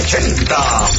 580.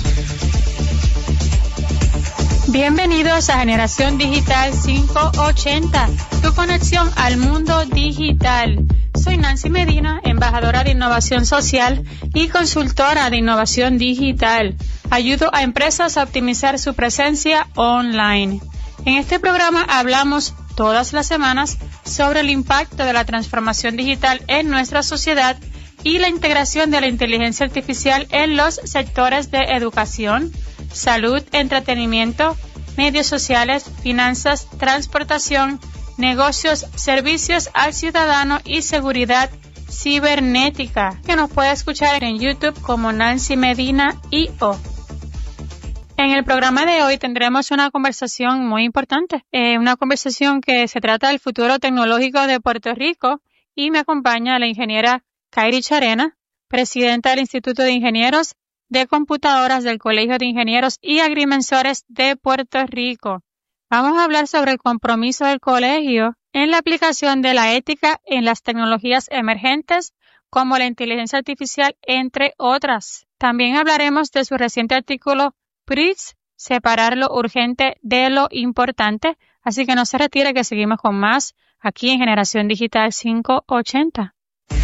Bienvenidos a Generación Digital 580, tu conexión al mundo digital. Soy Nancy Medina, embajadora de innovación social y consultora de innovación digital. Ayudo a empresas a optimizar su presencia online. En este programa hablamos todas las semanas sobre el impacto de la transformación digital en nuestra sociedad y la integración de la inteligencia artificial en los sectores de educación, salud, entretenimiento, medios sociales, finanzas, transportación, negocios, servicios al ciudadano y seguridad cibernética, que nos puede escuchar en YouTube como Nancy Medina IO. En el programa de hoy tendremos una conversación muy importante, una conversación que se trata del futuro tecnológico de Puerto Rico, y me acompaña la ingeniera Kairi Charena, presidenta del Instituto de Ingenieros de Computadoras del Colegio de Ingenieros y Agrimensores de Puerto Rico. Vamos a hablar sobre el compromiso del colegio en la aplicación de la ética en las tecnologías emergentes como la inteligencia artificial, entre otras. También hablaremos de su reciente artículo PRITS, separar lo urgente de lo importante. Así que no se retire, que seguimos con más aquí en Generación Digital 580.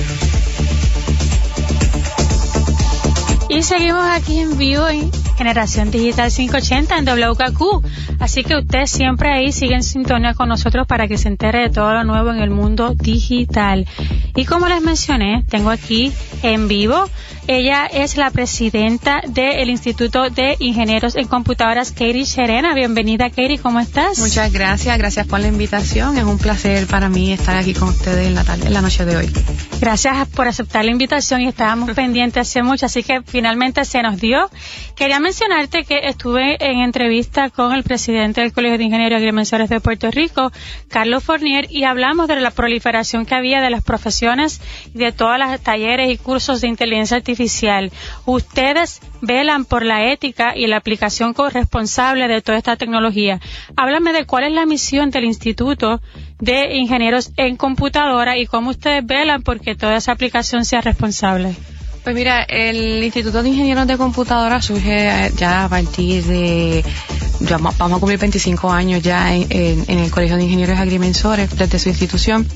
Y seguimos aquí en vivo en Generación Digital 580 en WKQ. Así que usted siempre ahí sigue en sintonía con nosotros para que se entere de todo lo nuevo en el mundo digital. Y como les mencioné, tengo aquí en vivo, ella es la presidenta del Instituto de Ingenieros en Computadoras, Kairi Charena. Bienvenida, Kairi, ¿cómo estás? Muchas gracias por la invitación. Es un placer para mí estar aquí con ustedes en la noche de hoy. Gracias por aceptar la invitación, y estábamos pendientes hace mucho, así que finalmente se nos dio. Quería mencionarte que estuve en entrevista con el presidente del Colegio de Ingenieros y Agrimensores de Puerto Rico, Carlos Fournier, y hablamos de la proliferación que había de las profesiones y de todos los talleres y cursos de inteligencia artificial. Ustedes velan por la ética y la aplicación corresponsable de toda esta tecnología. Háblame de cuál es la misión del Instituto de Ingenieros en Computadora y cómo ustedes velan porque toda esa aplicación sea responsable. Pues mira, el Instituto de Ingenieros de Computadora surge ya a partir de, vamos a cumplir 25 años ya en el Colegio de Ingenieros y Agrimensores desde su institución.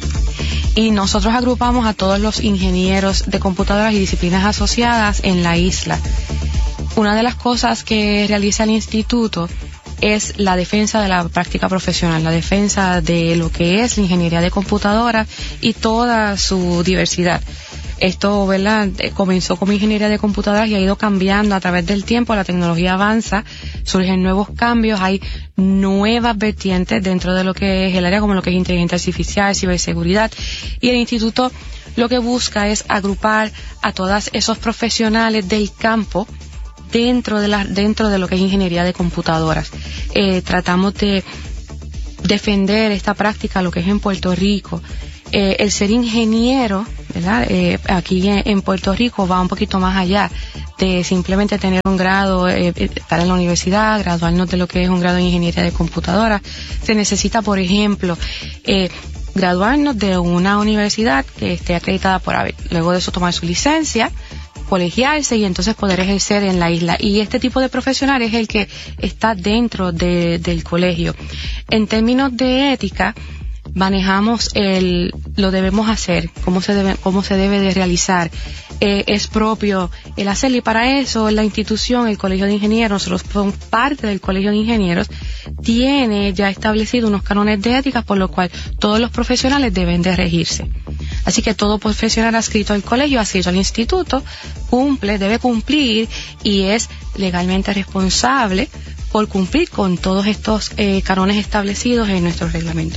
Y nosotros agrupamos a todos los ingenieros de computadoras y disciplinas asociadas en la isla. Una de las cosas que realiza el instituto es la defensa de la práctica profesional, la defensa de lo que es la ingeniería de computadoras y toda su diversidad. Esto, ¿verdad?, comenzó como ingeniería de computadoras y ha ido cambiando a través del tiempo. La tecnología avanza, surgen nuevos cambios, hay nuevas vertientes dentro de lo que es el área, como lo que es inteligencia artificial, ciberseguridad, y el instituto lo que busca es agrupar a todos esos profesionales del campo dentro de lo que es ingeniería de computadoras. Tratamos de defender esta práctica, lo que es en Puerto Rico. El ser ingeniero, ¿verdad?, aquí en Puerto Rico va un poquito más allá de simplemente tener un grado, estar en la universidad, graduarnos de lo que es un grado en ingeniería de computadora. Se necesita, por ejemplo, graduarnos de una universidad que esté acreditada por ABET. Luego de eso tomar su licencia, colegiarse y entonces poder ejercer en la isla. Y este tipo de profesional es el que está dentro del colegio. En términos de ética, manejamos lo debemos hacer, cómo se debe de realizar. Es propio el hacerlo, y para eso la institución, el Colegio de Ingenieros, nosotros somos parte del Colegio de Ingenieros, tiene ya establecido unos cánones de ética por lo cual todos los profesionales deben de regirse. Así que todo profesional adscrito al colegio, adscrito al instituto, debe cumplir y es legalmente responsable por cumplir con todos estos cánones establecidos en nuestro reglamento.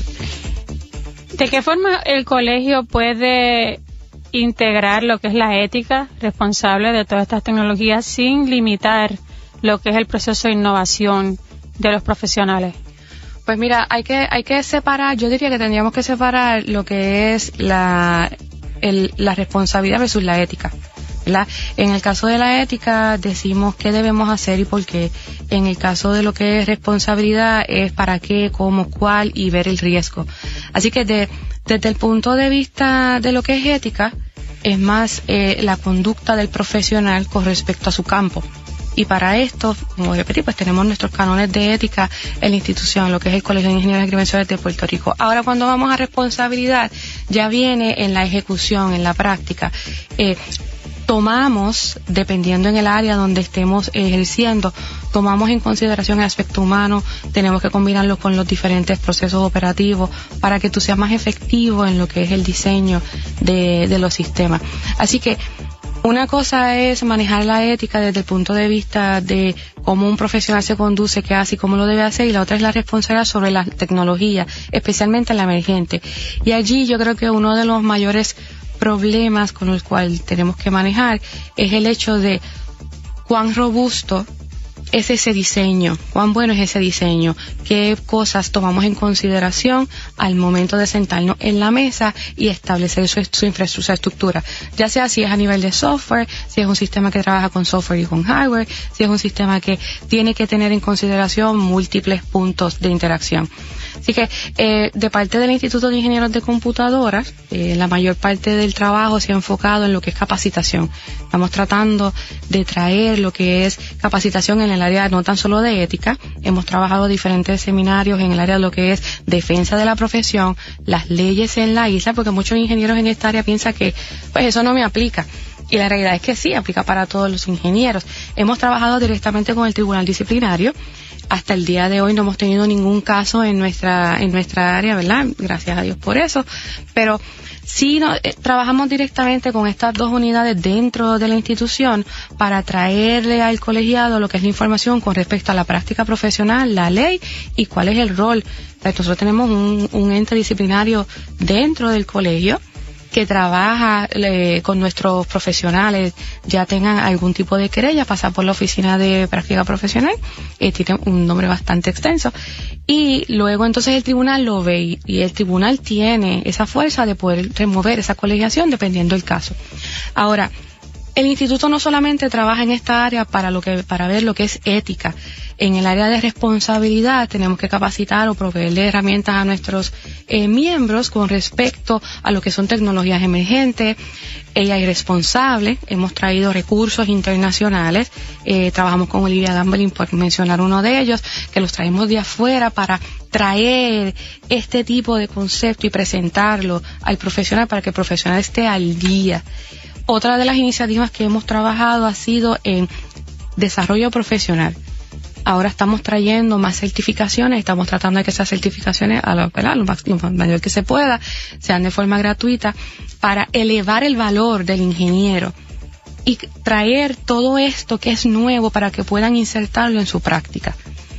¿De qué forma el colegio puede integrar lo que es la ética responsable de todas estas tecnologías sin limitar lo que es el proceso de innovación de los profesionales? Pues mira, hay que separar, yo diría que tendríamos que separar lo que es la responsabilidad versus la ética, ¿verdad? En el caso de la ética decimos qué debemos hacer y por qué. En el caso de lo que es responsabilidad es para qué, cómo, cuál y ver el riesgo. Así que desde el punto de vista de lo que es ética, es más la conducta del profesional con respecto a su campo. Y para esto, como repetí, pues tenemos nuestros cánones de ética en la institución, lo que es el Colegio de Ingenieros Agrimensores de Puerto Rico. Ahora, cuando vamos a responsabilidad, ya viene en la ejecución, en la práctica. Tomamos, dependiendo en el área donde estemos ejerciendo, tomamos en consideración el aspecto humano, tenemos que combinarlo con los diferentes procesos operativos para que tú seas más efectivo en lo que es el diseño de los sistemas. Así que una cosa es manejar la ética desde el punto de vista de cómo un profesional se conduce, qué hace y cómo lo debe hacer, y la otra es la responsabilidad sobre la tecnología, especialmente en la emergente. Y allí yo creo que uno de los mayores problemas con el cual tenemos que manejar es el hecho de cuán robusto es ese diseño, cuán bueno es ese diseño, qué cosas tomamos en consideración al momento de sentarnos en la mesa y establecer su infraestructura, ya sea si es a nivel de software, si es un sistema que trabaja con software y con hardware, si es un sistema que tiene que tener en consideración múltiples puntos de interacción. Así que de parte del Instituto de Ingenieros de Computadoras, la mayor parte del trabajo se ha enfocado en lo que es capacitación. Estamos tratando de traer lo que es capacitación en el área no tan solo de ética. Hemos trabajado diferentes seminarios en el área de lo que es defensa de la profesión, las leyes en la isla, porque muchos ingenieros en esta área piensan que pues eso no me aplica. Y la realidad es que sí, aplica para todos los ingenieros. Hemos trabajado directamente con el Tribunal Disciplinario. Hasta el día de hoy no hemos tenido ningún caso en nuestra área, ¿verdad? Gracias a Dios por eso. Pero sí trabajamos directamente con estas dos unidades dentro de la institución para traerle al colegiado lo que es la información con respecto a la práctica profesional, la ley y cuál es el rol. Nosotros tenemos un ente disciplinario dentro del colegio que trabaja con nuestros profesionales, ya tengan algún tipo de querella, pasa por la oficina de práctica profesional, tiene un nombre bastante extenso, y luego entonces el tribunal lo ve y el tribunal tiene esa fuerza de poder remover esa colegiación dependiendo del caso. Ahora, el instituto no solamente trabaja en esta área para ver lo que es ética. En el área de responsabilidad tenemos que capacitar o proveerle herramientas a nuestros miembros con respecto a lo que son tecnologías emergentes, AI responsable. Hemos traído recursos internacionales, trabajamos con Olivia Gambling por mencionar uno de ellos, que los traemos de afuera para traer este tipo de concepto y presentarlo al profesional para que el profesional esté al día. Otra de las iniciativas que hemos trabajado ha sido en desarrollo profesional. Ahora estamos trayendo más certificaciones, estamos tratando de que esas certificaciones a lo mayor que se pueda sean de forma gratuita para elevar el valor del ingeniero y traer todo esto que es nuevo para que puedan insertarlo en su práctica.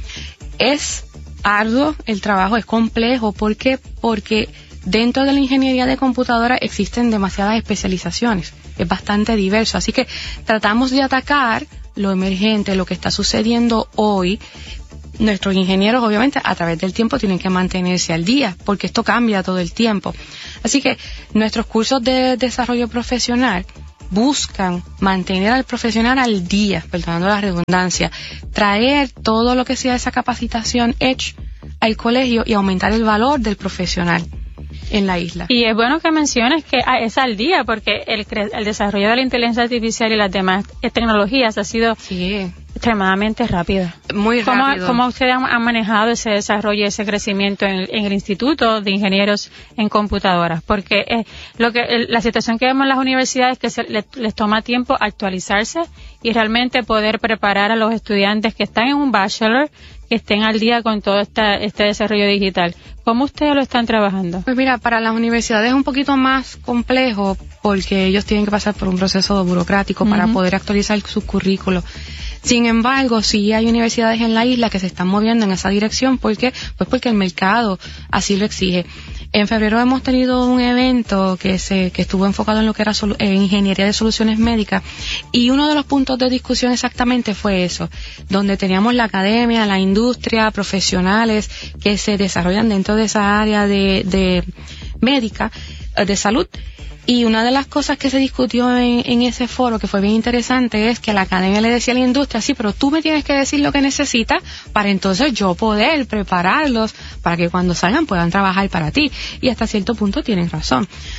Es arduo el trabajo, es complejo. ¿Por qué? Porque dentro de la ingeniería de computadora existen demasiadas especializaciones, es bastante diverso, así que tratamos de atacar lo emergente, lo que está sucediendo hoy. Nuestros ingenieros obviamente a través del tiempo tienen que mantenerse al día, porque esto cambia todo el tiempo. Así que nuestros cursos de desarrollo profesional buscan mantener al profesional al día, perdonando la redundancia, traer todo lo que sea esa capacitación hecha al colegio y aumentar el valor del profesional en la isla. Y es bueno que menciones que es al día, porque el desarrollo de la inteligencia artificial y las demás tecnologías ha sido extremadamente rápido. Muy rápido. ¿Cómo ustedes han manejado ese desarrollo y ese crecimiento en el Instituto de Ingenieros en Computadoras? Porque la situación que vemos en las universidades es que les toma tiempo actualizarse y realmente poder preparar a los estudiantes que están en un bachelor, que estén al día con todo este desarrollo digital. ¿Cómo ustedes lo están trabajando? Pues mira, para las universidades es un poquito más complejo porque ellos tienen que pasar por un proceso burocrático para poder actualizar sus currículos. Sin embargo, sí hay universidades en la isla que se están moviendo en esa dirección porque el mercado así lo exige. En febrero hemos tenido un evento que estuvo enfocado en lo que era ingeniería de soluciones médicas, y uno de los puntos de discusión exactamente fue eso, donde teníamos la academia, la industria, profesionales que se desarrollan dentro de esa área de médica, de salud. Y una de las cosas que se discutió en ese foro, que fue bien interesante, es que la academia le decía a la industria, sí, pero tú me tienes que decir lo que necesitas para entonces yo poder prepararlos para que cuando salgan puedan trabajar para ti. Y hasta cierto punto tienen razón.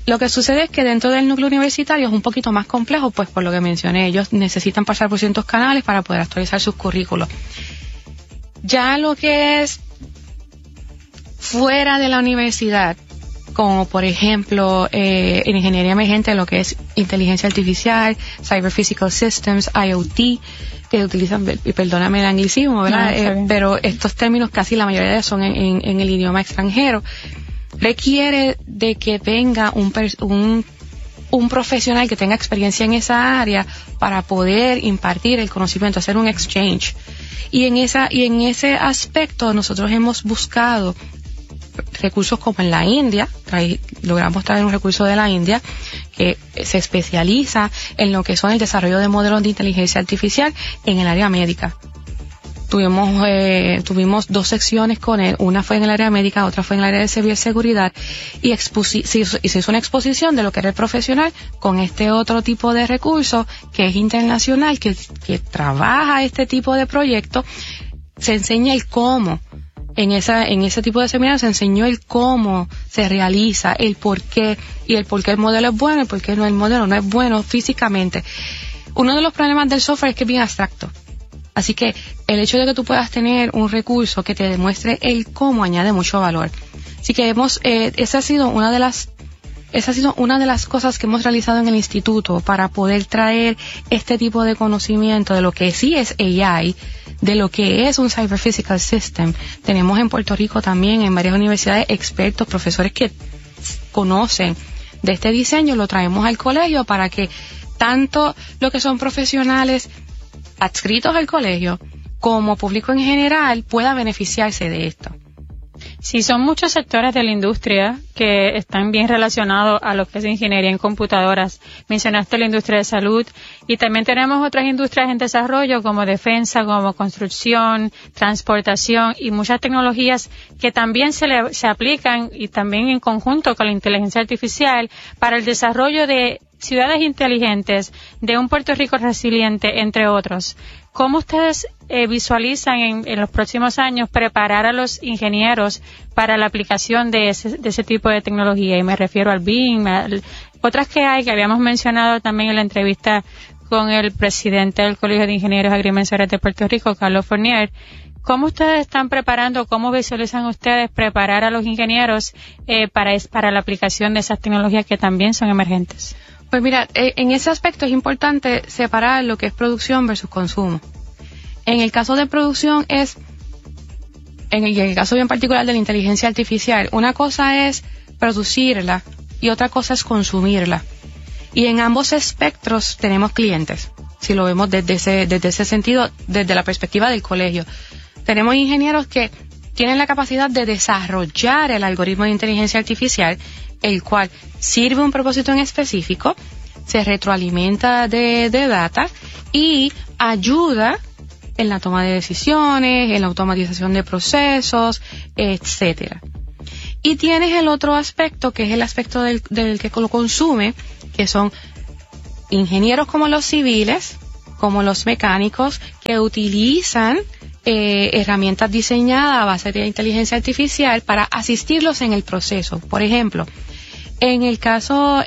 Lo que sucede es que dentro del núcleo universitario es un poquito más complejo, pues por lo que mencioné, ellos necesitan pasar por ciertos canales para poder actualizar sus currículos. Ya lo que es fuera de la universidad, como por ejemplo en ingeniería emergente, lo que es inteligencia artificial, cyber physical systems, IoT, que utilizan, perdóname el anglicismo, ¿verdad? No, pero estos términos casi la mayoría son en el idioma extranjero. Requiere de que venga un profesional que tenga experiencia en esa área para poder impartir el conocimiento, hacer un exchange. Y en ese aspecto nosotros hemos buscado recursos como en la India, logramos traer un recurso de la India que se especializa en lo que son el desarrollo de modelos de inteligencia artificial en el área médica. Tuvimos 2 secciones con él, una fue en el área médica, otra fue en el área de ciberseguridad, y se hizo una exposición de lo que era el profesional con este otro tipo de recurso que es internacional, que trabaja este tipo de proyectos. Se enseña el cómo. En ese tipo de seminario se enseñó el cómo se realiza, el por qué, y el por qué el modelo es bueno y por qué el modelo no es bueno físicamente. Uno de los problemas del software es que es bien abstracto. Así que el hecho de que tú puedas tener un recurso que te demuestre el cómo añade mucho valor. Así que esa ha sido una de las cosas que hemos realizado en el instituto para poder traer este tipo de conocimiento de lo que sí es AI, de lo que es un Cyber Physical System. Tenemos en Puerto Rico también en varias universidades expertos, profesores que conocen de este diseño, lo traemos al colegio para que tanto lo que son profesionales adscritos al colegio como público en general pueda beneficiarse de esto. Sí, son muchos sectores de la industria que están bien relacionados a lo que es ingeniería en computadoras. Mencionaste la industria de salud y también tenemos otras industrias en desarrollo como defensa, como construcción, transportación y muchas tecnologías que también se aplican y también en conjunto con la inteligencia artificial para el desarrollo de ciudades inteligentes, de un Puerto Rico resiliente, entre otros. ¿Cómo ustedes visualizan en los próximos años preparar a los ingenieros para la aplicación de ese tipo de tecnología? Y me refiero al BIM, otras que hay, que habíamos mencionado también en la entrevista con el presidente del Colegio de Ingenieros Agrimensores de Puerto Rico, Carlos Fournier. ¿Cómo ustedes están preparando, cómo visualizan ustedes preparar a los ingenieros para la aplicación de esas tecnologías que también son emergentes? Pues mira, en ese aspecto es importante separar lo que es producción versus consumo. En el caso de producción en el caso bien particular de la inteligencia artificial, una cosa es producirla y otra cosa es consumirla. Y en ambos espectros tenemos clientes, si lo vemos desde ese sentido, desde la perspectiva del colegio. Tenemos ingenieros que tienen la capacidad de desarrollar el algoritmo de inteligencia artificial, el cual sirve un propósito en específico, se retroalimenta de data y ayuda en la toma de decisiones, en la automatización de procesos, etcétera. Y tienes el otro aspecto, que es el aspecto del que lo consume, que son ingenieros como los civiles, como los mecánicos, que utilizan herramientas diseñadas a base de inteligencia artificial para asistirlos en el proceso. Por ejemplo, en el caso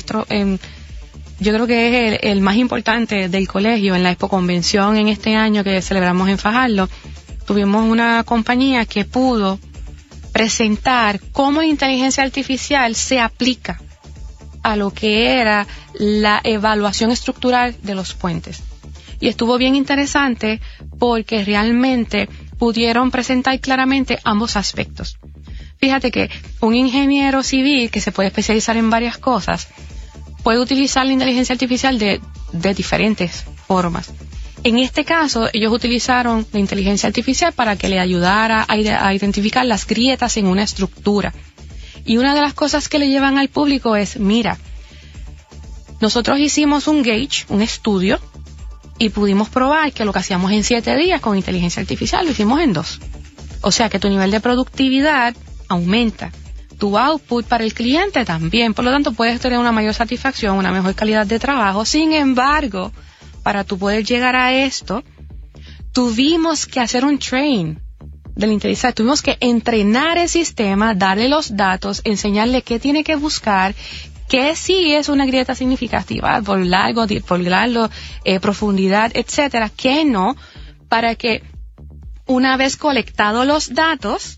yo creo que es el más importante del colegio, en la Expo Convención en este año que celebramos en Fajardo, tuvimos una compañía que pudo presentar cómo la inteligencia artificial se aplica a lo que era la evaluación estructural de los puentes. Y estuvo bien interesante porque realmente pudieron presentar claramente ambos aspectos. Fíjate que un ingeniero civil que se puede especializar en varias cosas puede utilizar la inteligencia artificial de diferentes formas. En este caso, ellos utilizaron la inteligencia artificial para que le ayudara a identificar las grietas en una estructura. Y una de las cosas que le llevan al público es, mira, nosotros hicimos un gauge, un estudio, y pudimos probar que lo que hacíamos en 7 días con inteligencia artificial lo hicimos en 2. O sea que tu nivel de productividad aumenta. Tu output para el cliente también. Por lo tanto, puedes tener una mayor satisfacción, una mejor calidad de trabajo. Sin embargo, para tú poder llegar a esto, tuvimos que hacer un train de la inteligencia. Tuvimos que entrenar el sistema, darle los datos, enseñarle qué tiene que buscar, que sí es una grieta significativa por largo, profundidad, etcétera, que no, para que una vez colectados los datos,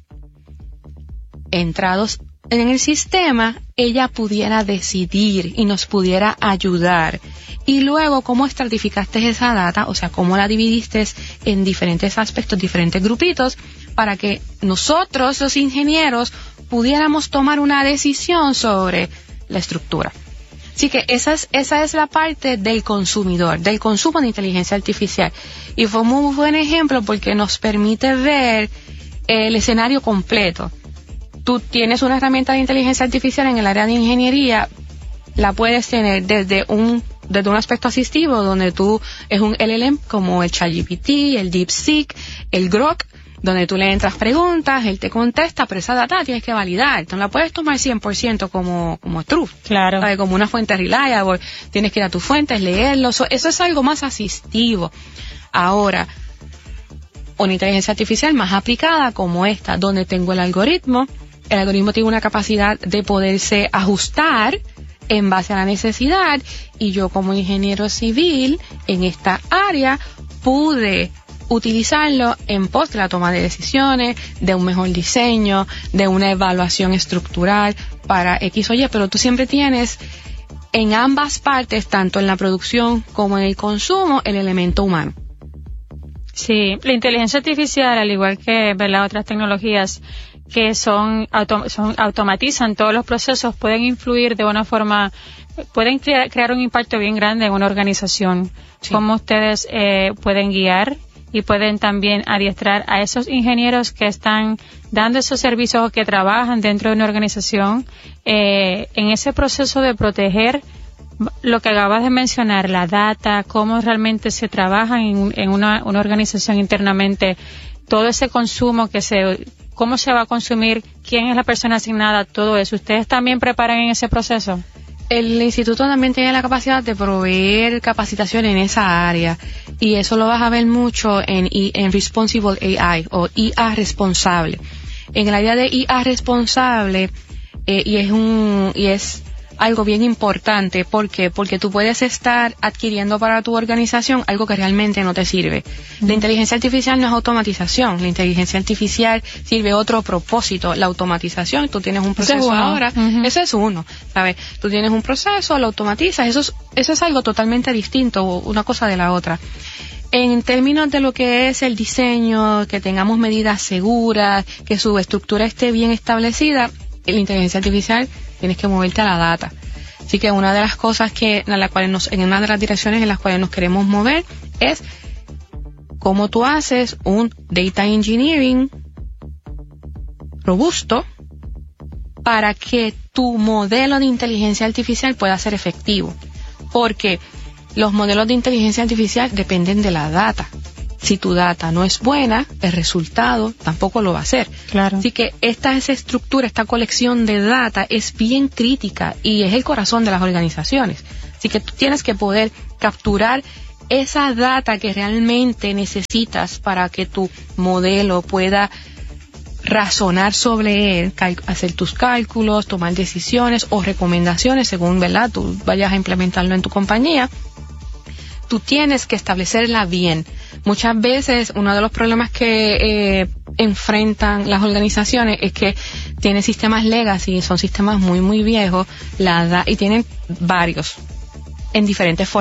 entrados en el sistema, ella pudiera decidir y nos pudiera ayudar. Y luego, ¿cómo estratificaste esa data? O sea, ¿cómo la dividiste en diferentes aspectos, diferentes grupitos, para que nosotros, los ingenieros, pudiéramos tomar una decisión sobre la estructura? Así que esa es la parte del consumidor, del consumo de inteligencia artificial. Y fue un muy buen ejemplo porque nos permite ver el escenario completo. Tú tienes una herramienta de inteligencia artificial en el área de ingeniería, la puedes tener desde un aspecto asistivo, donde tú es un LLM como el ChatGPT, el DeepSeek, el Grok, donde tú le entras preguntas, él te contesta, pero esa data tienes que validar. Tú no la puedes tomar 100% como true. Claro. Como una fuente reliable, tienes que ir a tus fuentes, leerlo. Eso es algo más asistivo. Ahora, una inteligencia artificial más aplicada como esta, donde tengo el algoritmo tiene una capacidad de poderse ajustar en base a la necesidad, y yo como ingeniero civil en esta área pude utilizarlo en pos de la toma de decisiones, de un mejor diseño, de una evaluación estructural para X o Y, pero tú siempre tienes en ambas partes, tanto en la producción como en el consumo, el elemento humano. Sí, la inteligencia artificial, al igual que otras tecnologías que automatizan todos los procesos, pueden influir de una forma, pueden crear un impacto bien grande en una organización. Sí. Cómo ustedes pueden guiar y pueden también adiestrar a esos ingenieros que están dando esos servicios o que trabajan dentro de una organización en ese proceso de proteger lo que acabas de mencionar, la data, cómo realmente se trabaja en una organización internamente, todo ese consumo cómo se va a consumir, quién es la persona asignada, todo eso. ¿Ustedes también preparan en ese proceso? El instituto también tiene la capacidad de proveer capacitación en esa área, y eso lo vas a ver mucho en Responsible AI o IA responsable. En el área de IA responsable, y es algo bien importante. ¿Por qué? Porque tú puedes estar adquiriendo para tu organización algo que realmente no te sirve. La inteligencia artificial no es automatización. La inteligencia artificial sirve a otro propósito. La automatización, tú tienes un proceso ahora, ese es uno, ¿sabes? Tú tienes un proceso, lo automatizas, eso es algo totalmente distinto, una cosa de la otra. En términos de lo que es el diseño, que tengamos medidas seguras, que su estructura esté bien establecida, la inteligencia artificial tienes que moverte a la data. Así que una de las cosas en una de las direcciones en las cuales nos queremos mover es cómo tú haces un data engineering robusto para que tu modelo de inteligencia artificial pueda ser efectivo. Porque los modelos de inteligencia artificial dependen de la data. Si tu data no es buena, el resultado tampoco lo va a ser. Claro. Así que esa estructura, esta colección de data es bien crítica y es el corazón de las organizaciones. Así que tú tienes que poder capturar esa data que realmente necesitas para que tu modelo pueda razonar sobre él, hacer tus cálculos, tomar decisiones o recomendaciones según, ¿verdad?, tú vayas a implementarlo en tu compañía. Tú tienes que establecerla bien. Muchas veces uno de los problemas que enfrentan las organizaciones es que tienen sistemas legacy, son sistemas muy muy viejos, y tienen varios en diferentes formas.